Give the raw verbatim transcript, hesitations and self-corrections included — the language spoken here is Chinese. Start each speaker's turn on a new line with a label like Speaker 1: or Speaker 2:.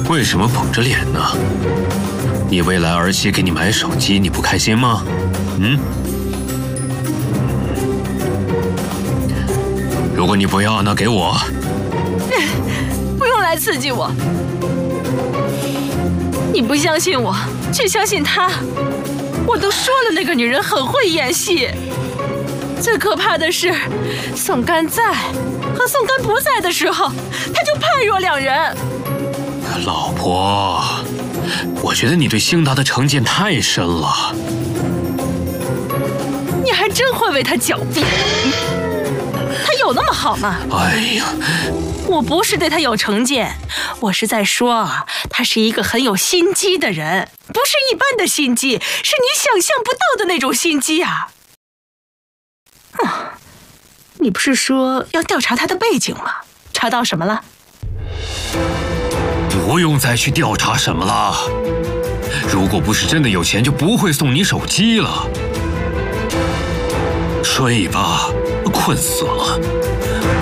Speaker 1: 为什么绷着脸呢？你未来儿媳给你买手机，你不开心吗？嗯？如果你不要，那给我。
Speaker 2: 不用来刺激我。你不相信我，去相信她。我都说了，那个女人很会演戏。最可怕的是，宋干在和宋干不在的时候，她就判若两人。
Speaker 1: 老婆，我觉得你对兴达的成见太深了。
Speaker 2: 你还真会为他狡辩。他有那么好吗？
Speaker 1: 哎呀，
Speaker 2: 我不是对他有成见，我是在说他是一个很有心机的人，不是一般的心机，是你想象不到的那种心机啊。嗯，你不是说要调查他的背景吗？查到什么了？
Speaker 1: 不用再去调查什么了。如果不是真的有钱，就不会送你手机了。睡吧，困死了。